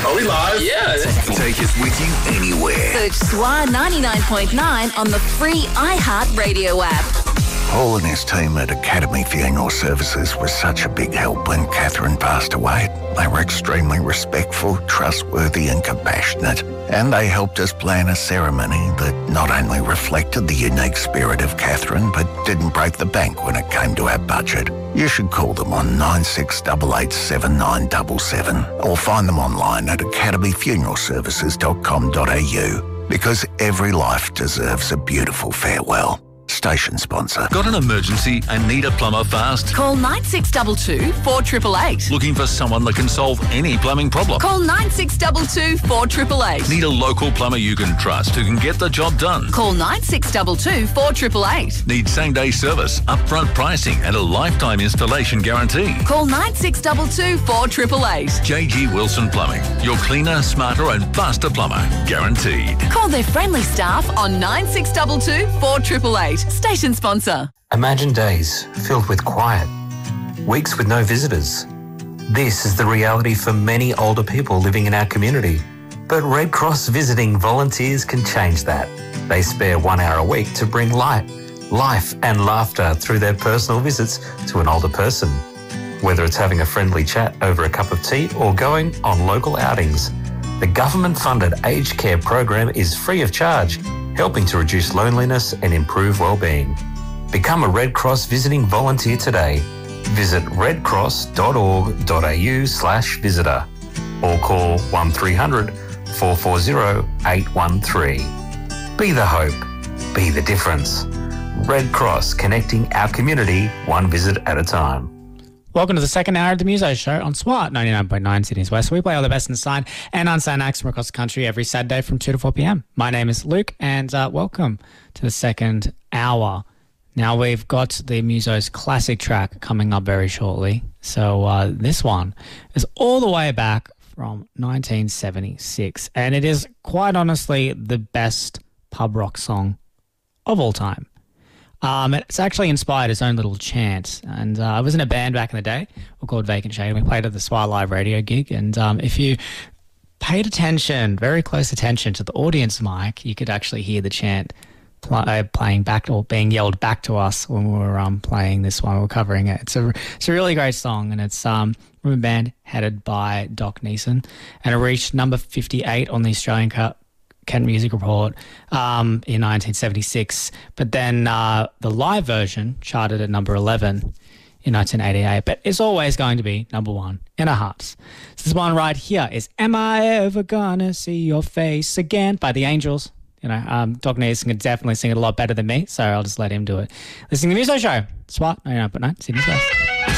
Are we live? Yeah. Take us with you anywhere. Search SWA 99.9 on the free iHeartRadio app. Paul and his team at Academy Funeral Services was such a big help when Catherine passed away. They were extremely respectful, trustworthy and compassionate. And they helped us plan a ceremony that not only reflected the unique spirit of Catherine, but didn't break the bank when it came to our budget. You should call them on 96887977 or find them online at academyfuneralservices.com.au, because every life deserves a beautiful farewell. Station sponsor. Got an emergency and need a plumber fast? Call 9622 4888. Looking for someone that can solve any plumbing problem? Call 9622 4888. Need a local plumber you can trust who can get the job done? Call 9622 4888. Need same-day service, upfront pricing and a lifetime installation guarantee? Call 9622 4888. JG Wilson Plumbing. Your cleaner, smarter and faster plumber. Guaranteed. Call their friendly staff on 9622 4888. Station sponsor. Imagine days filled with quiet, weeks with no visitors. This is the reality for many older people living in our community. But Red Cross visiting volunteers can change that. They spare 1 hour a week to bring light, life and laughter through their personal visits to an older person. Whether it's having a friendly chat over a cup of tea or going on local outings, the government-funded aged care program is free of charge, helping to reduce loneliness and improve well-being. Become a Red Cross visiting volunteer today. Visit redcross.org.au/visitor or call 1300 440 813. Be the hope. Be the difference. Red Cross, connecting our community one visit at a time. Welcome to the second hour of the Muso Show on SWAT 99.9 Sydney's West. We play all the best inside and unsigned acts from across the country every Saturday from 2 to 4 p.m. My name is Luke, and welcome to the second hour. Now, we've got the Muso's classic track coming up very shortly. So this one is all the way back from 1976, and it is quite honestly the best pub rock song of all time. It's actually inspired its own little chant, and I was in a band back in the day. We're called Vacant Shade, and we played at the SWA Live radio gig, and if you paid attention, very close attention to the audience mic, you could actually hear the chant playing back or being yelled back to us when we were playing this one. We were covering it. It's a really great song, and it's from a band headed by Doc Neeson, and it reached number 58 on the Australian Kent Music Report in 1976, but then the live version charted at number 11 in 1988, but it's always going to be number one in our hearts. So this one right here is Am I Ever Gonna See Your Face Again by The Angels. You know, Doc Neeson can definitely sing it a lot better than me, so I'll just let him do it. Listening to the Muso Show, SWAT 99.9 Sydney's West.